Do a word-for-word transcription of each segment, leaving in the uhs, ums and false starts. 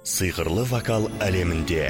Сыйқырлы вокал әлемінде.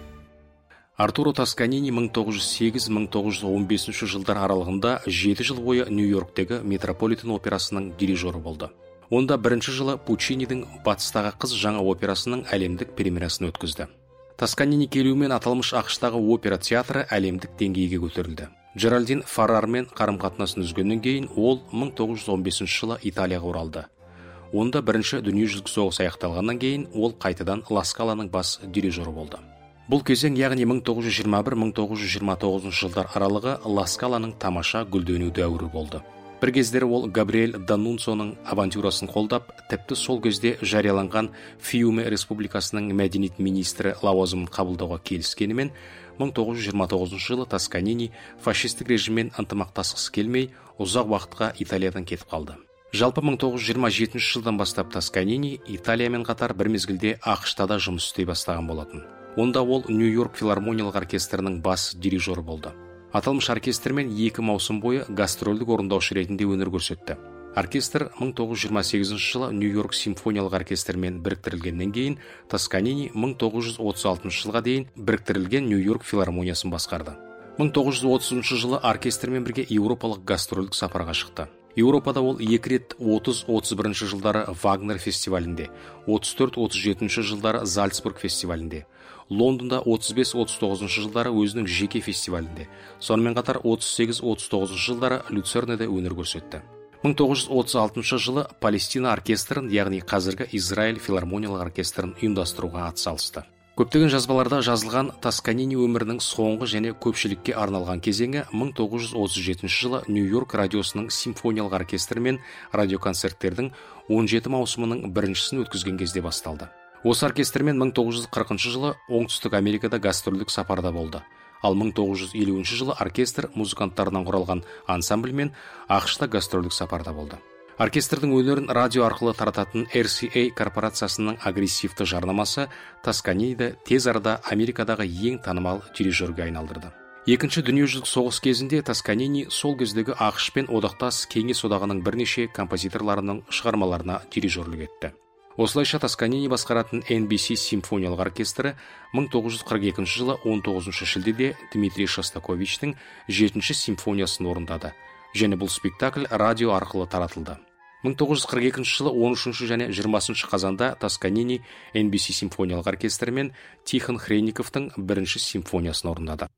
Артуро Тосканини мың тоғыз жүз сегіз - мың тоғыз жүз он бесінші жылдар аралығында жеті жыл бойы Нью-Йорктегі Метрополитен операсының дирижері болды. Онда бірінші жылы Пуччинидің Батыстағы қыз жаңа операсының әлемдік премьерасын өткізді. Тосканини келуімен аталмыш ақштағы опера театры әлемдік деңгейге көтерілді. Джеральдин Фаррармен қарым-қатынасын үзгеннен кейін ол мың тоғыз жүз он бесінші жылы Италияға оралды. Онда бірінші дүниежүзілік соғыс аяқталғаннан кейін ол қайтадан Ла Скаланың бас дирижері болды. Бұл кезең, яғни мың тоғыз жүз жиырма бір - мың тоғыз жүз жиырма тоғызыншы жылдар аралығы Ла Скаланың тамаша гүлдену дәуірі болды. Бір кездері ол Габриэль Данунцоның авантюрасын қолдап, тіпті сол кезде жарияланған Фиуме республикасының мәдениет министрі лауазымын қабылдауға келіскенімен, мың тоғыз жүз жиырма тоғызыншы жылы Тосканини фашистік режиммен ынтымақтасқысы келмей, ұзақ уақытқа Италиядан кетіп қалды. Жалпы мың тоғыз жүз жиырма жетінші жылдан бастап Тосканини Италиямен қатар бір мезгілде ақшта да жұмыс істей бастаған болатын. Онда ол Нью-Йорк филармониялық оркестрінің бас дирижері болды. Аталмыш оркестрмен екі маусым бойы гастрольдік орындаушы ретінде өнер көрсетті. Оркестр мың тоғыз жүз жиырма сегізінші жылы Нью-Йорк симфониялық оркестрмен біріктірілгеннен кейін Тосканини мың тоғыз жүз отыз алтыншы жылға дейін біріктірілген Нью-Йорк филармониясын басқарды. мың тоғыз жүз отызыншы жылы оркестрмен бірге еуропалық гастрольдік сапарға шықты. Еуропада ол екі рет отыз - отыз бірінші жылдары Вагнер фестивалінде, отыз төрт - отыз жетінші жылдары Зальцбург фестивалінде, Лондонда отыз бес - отыз тоғызыншы жылдары өзінің жеке фестивалінде, сонымен қатар отыз сегіз - отыз тоғызыншы жылдары Люцернеде өнер көрсетті. мың тоғыз жүз отыз алтыншы жылы Палестина оркестрін, яғни қазіргі Израиль филармониялық оркестрін ұйымдастыруға атсалысты. Көптеген жазбаларда жазылған Тосканини өмірінің соңғы және көпшілікке арналған кезеңі мың тоғыз жүз отыз жетінші жылы Нью-Йорк радиосының симфониялық оркестрі мен радиоконцерттердің он жеті маусымының біріншісін өткізген кезде басталды. Осы оркестрмен мың тоғыз жүз қырқыншы жылы Оңтүстік Америкада гастрольдік сапарда болды. Ал мың тоғыз жүз елуінші жылы оркестр музыканттарынан құралған ансамбльмен ақшта гастрольдік сапарда болды. Оркестрдің өнерін радио арқылы тарататын эр си эй корпорациясының агрессивті жарнамасы Тосканиниді тез арада Америкадағы ең танымал дирижерге айналдырды. Екінші дүниежүзілік соғыс кезінде Тосканини сол кездегі ақш пен одақтас Кеңес одағының бірнеше композиторларының шығармаларына дирижерлік етті. Осылайша Тосканини басқаратын эн би си симфониялық оркестрі мың тоғыз жүз қырық екінші жылы он тоғызыншы шілдеде Дмитрий Шостаковичтің жетінші симфониясын орындады, және бұл спектакль радио арқылы таратылды. мың тоғыз жүз қырық екінші жылы он үшінші және жиырмасыншы қазанда Тосканини эн би си симфониялық оркестрі мен Тихон Хренниковтың бірінші симфониясын орындады.